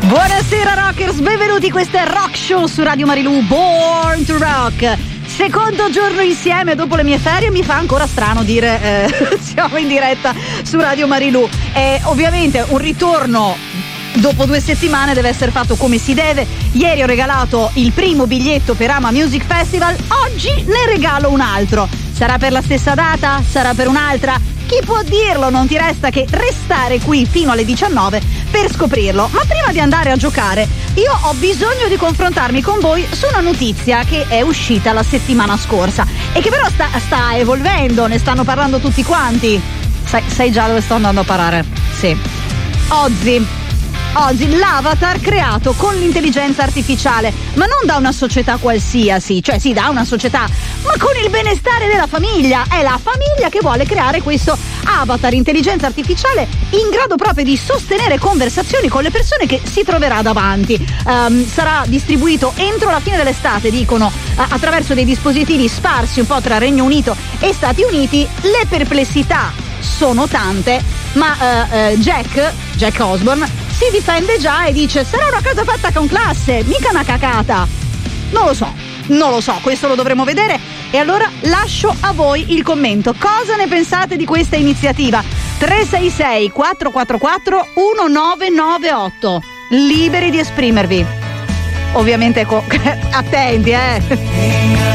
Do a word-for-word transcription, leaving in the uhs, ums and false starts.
Buonasera rockers, benvenuti, questo è Rock Show su Radio Marilù, Born to Rock. Secondo giorno insieme dopo le mie ferie, mi fa ancora strano dire eh, siamo in diretta su Radio Marilù. E ovviamente un ritorno dopo due settimane deve essere fatto come si deve. Ieri ho regalato il primo biglietto per Ama Music Festival, oggi ne regalo un altro. Sarà per la stessa data? Sarà per un'altra? Chi può dirlo? Non ti resta che restare qui fino alle diciannove per scoprirlo. Ma prima di andare a giocare, io ho bisogno di confrontarmi con voi su una notizia che è uscita la settimana scorsa e che però sta, sta evolvendo, ne stanno parlando tutti quanti. Sai, sai già dove sto andando a parare? Sì. Oggi Oggi l'avatar creato con l'intelligenza artificiale, ma non da una società qualsiasi, cioè sì, da una società, ma con il benestare della famiglia. È la famiglia che vuole creare questo avatar intelligenza artificiale in grado proprio di sostenere conversazioni con le persone che si troverà davanti. Um, sarà distribuito entro la fine dell'estate, dicono, uh, attraverso dei dispositivi sparsi un po' tra Regno Unito e Stati Uniti. Le perplessità sono tante, ma uh, uh, Jack, Jack Osborne si difende già e dice: sarà una cosa fatta con classe, mica una cacata. Non lo so, non lo so, questo lo dovremo vedere. E allora lascio a voi il commento. Cosa ne pensate di questa iniziativa? tre sei sei quattro quattro quattro uno nove nove otto. Liberi di esprimervi. Ovviamente co- attenti, eh.